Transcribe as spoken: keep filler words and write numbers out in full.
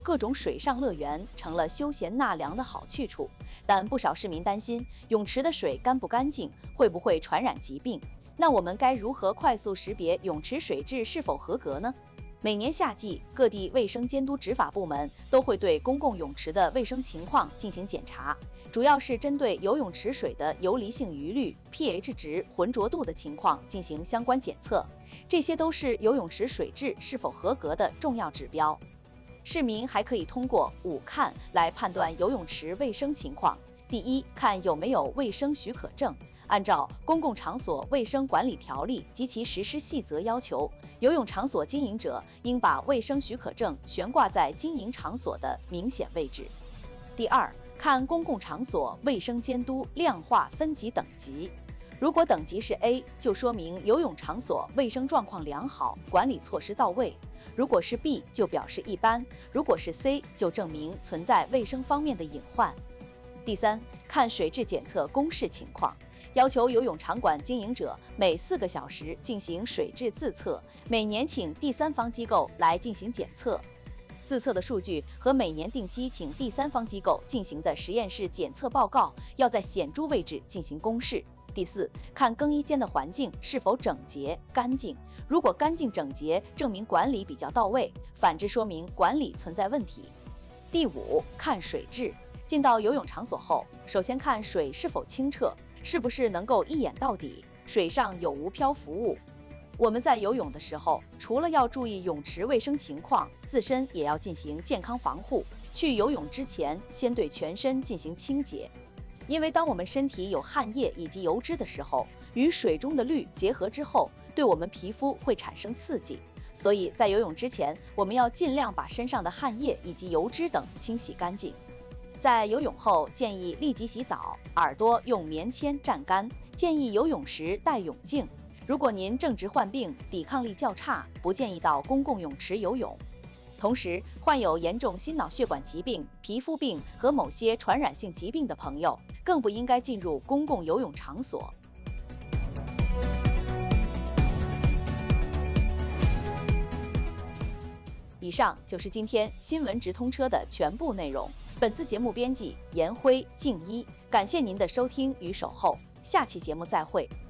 各种水上乐园成了休闲纳凉的好去处，但不少市民担心泳池的水干不干净，会不会传染疾病？那我们该如何快速识别泳池水质是否合格呢？每年夏季，各地卫生监督执法部门都会对公共泳池的卫生情况进行检查，主要是针对游泳池水的游离性余氯、pH 值、浑浊度的情况进行相关检测，这些都是游泳池水质是否合格的重要指标。市民还可以通过五看来判断游泳池卫生情况。第一，看有没有卫生许可证。按照《公共场所卫生管理条例》及其实施细则要求，游泳场所经营者应把卫生许可证悬挂在经营场所的明显位置。第二，看公共场所卫生监督量化分级等级。如果等级是 A， 就说明游泳场所卫生状况良好，管理措施到位；如果是 B， 就表示一般；如果是 C， 就证明存在卫生方面的隐患。第三，看水质检测公示情况。要求游泳场馆经营者每四个小时进行水质自测，每年请第三方机构来进行检测。自测的数据和每年定期请第三方机构进行的实验室检测报告要在显著位置进行公示。第四，看更衣间的环境是否整洁干净，如果干净整洁，证明管理比较到位；反之，说明管理存在问题。第五，看水质。进到游泳场所后，首先看水是否清澈，是不是能够一眼到底，水上有无漂浮物。我们在游泳的时候，除了要注意泳池卫生情况，自身也要进行健康防护。去游泳之前，先对全身进行清洁，因为当我们身体有汗液以及油脂的时候，与水中的氯结合之后，对我们皮肤会产生刺激，所以在游泳之前，我们要尽量把身上的汗液以及油脂等清洗干净。在游泳后建议立即洗澡，耳朵用棉签蘸干，建议游泳时戴泳镜。如果您正值患病，抵抗力较差，不建议到公共泳池游泳。同时，患有严重心脑血管疾病、皮肤病和某些传染性疾病的朋友，更不应该进入公共游泳场所。以上就是今天新闻直通车的全部内容。本次节目编辑严辉、静一，感谢您的收听与守候，下期节目再会。